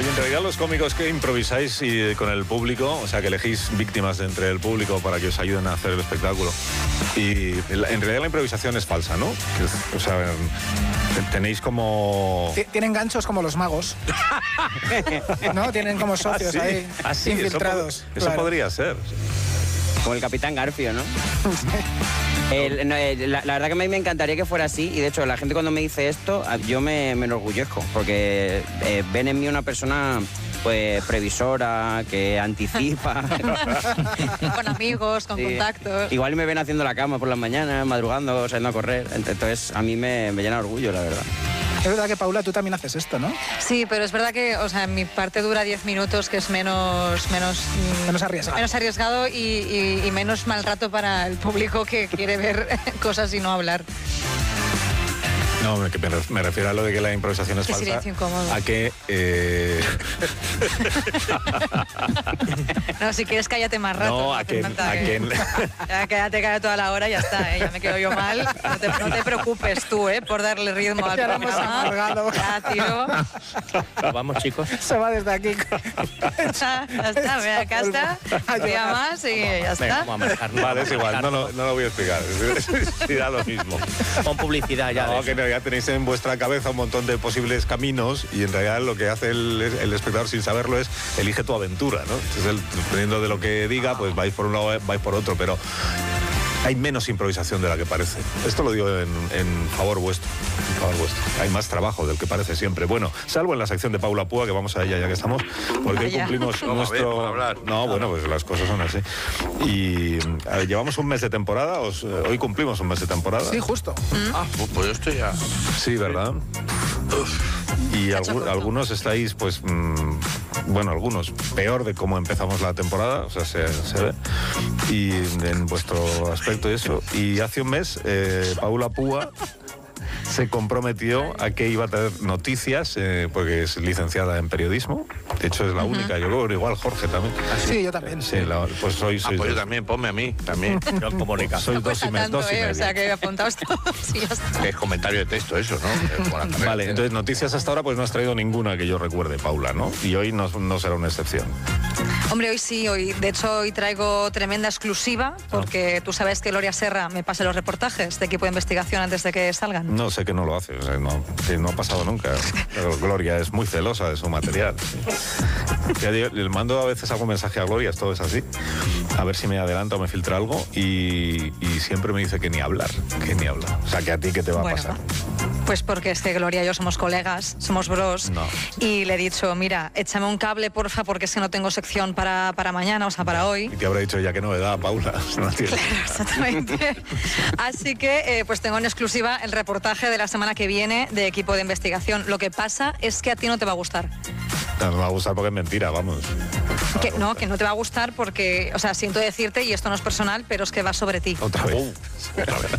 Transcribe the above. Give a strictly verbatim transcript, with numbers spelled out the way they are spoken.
Oye, en realidad los cómicos que improvisáis y con el público, o sea, que elegís víctimas de entre el público para que os ayuden a hacer el espectáculo. Y en realidad la improvisación es falsa, ¿no? O sea, tenéis como... Tienen ganchos como los magos. ¿No? Tienen como socios ¿Ah, sí? ahí, ¿Ah, sí? infiltrados. Eso, po eso claro. podría ser. Como el Capitán Garfio, ¿no? El, no, el, la, la verdad que a mí me encantaría que fuera así, y de hecho la gente cuando me dice esto, yo me, me enorgullezco, porque eh, ven en mí una persona pues previsora, que anticipa. Con amigos, con Sí. contactos. Igual me ven haciendo la cama por las mañanas, madrugando, saliendo a correr. Entonces a mí me, me llena de orgullo, la verdad. Es verdad que, Paula, tú también haces esto, ¿no? Sí, pero es verdad que, o sea, mi parte dura diez minutos, que es menos... Menos, menos arriesgado. Menos arriesgado y, y, y menos mal rato para el público que quiere ver cosas y no hablar. No, me, me refiero a lo de que la improvisación es Qué falsa. silencio incómodo. A que... Eh... No, si quieres cállate más rato. No, no a hace que... falta A que- que... Ya quédate callado toda la hora y ya está, ¿eh? Ya me quedo yo mal. No te, no te preocupes tú, ¿eh? Por darle ritmo al Ya lo hemos programa. amargado. Ya, tío. Vamos, chicos. Se va desde aquí. Ya, ya está, ve acá está. Un día más y ya está. Venga, vamos a manejarnos. Vale, es igual, no, lo- no lo voy a explicar. Dirá lo mismo. Con publicidad ya. No, de que eso. no, ya tenéis en vuestra cabeza un montón de posibles caminos y en realidad lo que hace el, el espectador sin saberlo es elige tu aventura, ¿no? Entonces, el- dependiendo de lo que diga, pues vais por un lado, vais por otro, pero hay menos improvisación de la que parece. Esto lo digo en, en favor vuestro. En favor vuestro. Hay más trabajo del que parece siempre. Bueno, salvo en la sección de Paula Púa, que vamos a ella ya que estamos, porque hoy Vaya. cumplimos Vamos a ver, nuestro... vamos a hablar. No, bueno, pues las cosas son así. Y a ver, llevamos un mes de temporada, os- eh, hoy cumplimos un mes de temporada. Sí, justo. Ah, pues, pues yo estoy ya. Sí, ¿verdad? Y Se ha hecho algu- corto. algunos estáis, pues, mm, bueno, algunos peor de cómo empezamos la temporada, o sea, se, se ve, y en vuestro aspecto y eso. Y hace un mes, eh, Paula Púa se comprometió a que iba a tener noticias, eh, porque es licenciada en periodismo. De hecho, es la única. Yo creo que igual Jorge también. Sí, yo también. Sí, la- pues soy, Ah, soy pues yo dos. también, ponme a mí, también. Yo en comunicación. Soy No dos y, cuesta me- tanto, dos y ¿eh? medio. O sea, que apuntaos todos y ya está. Es comentario de texto eso, ¿no? Es como la carrera. Vale, entonces noticias hasta ahora pues no has traído ninguna que yo recuerde, Paula, ¿no? Y hoy no, no será una excepción. Hombre, hoy sí, hoy. De hecho, hoy traigo tremenda exclusiva, porque tú sabes que Gloria Serra me pasa los reportajes de equipo de investigación antes de que salgan. No sé que no lo hace, o sea, no, que no ha pasado nunca. Pero Gloria es muy celosa de su material. Sí. Ya digo, le mando a veces algún mensaje a Gloria, esto es así, a ver si me adelanta o me filtra algo, y, y siempre me dice que ni hablar, que ni hablar. O sea, que a ti, ¿qué te va Bueno, a pasar? Pues porque es que Gloria y yo somos colegas, somos bros. No. Y le he dicho, mira, échame un cable, porfa, porque es que no tengo sección para, para mañana, o sea, para hoy. Y te habrá dicho ya que novedad, Paula. No tiene- Claro, exactamente. Así que, eh, pues tengo en exclusiva el reportaje de la semana que viene de equipo de investigación. Lo que pasa es que a ti no te va a gustar. No me va a gustar porque es mentira, vamos. Que, no, que no te va a gustar porque, o sea, siento decirte, y esto no es personal, pero es que va sobre ti. Otra vez. Otra vez.